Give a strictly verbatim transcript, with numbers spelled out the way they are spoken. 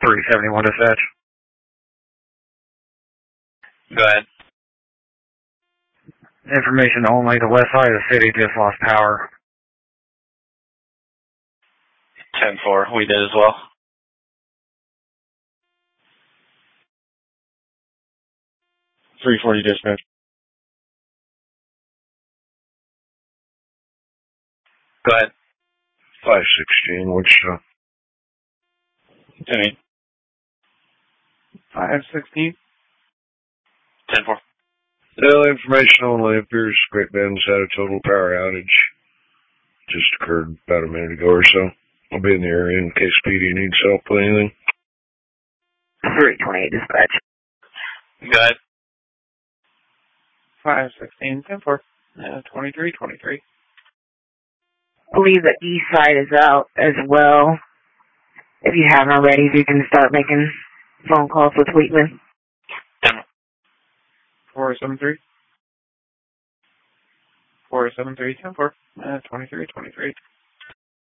three seventy-one dispatch. Go ahead. Information only, the west side of the city just lost power. ten four, we did as well. three forty dispatch. Go ahead. five sixteen, Wichita. ten eight. five sixteen. ten four. Well, information only appears Great Bend's had a total power outage. Just occurred about a minute ago or so. I'll be in the area in case P D needs help with anything. three twenty-eight dispatch. Go ahead. five sixteen, ten four. Uh, twenty-three twenty-three. I believe the east side is out as well. If you haven't already, you can start making phone calls with Wheatland. four seven three. four seven three, ten four. Uh, twenty-three twenty-three.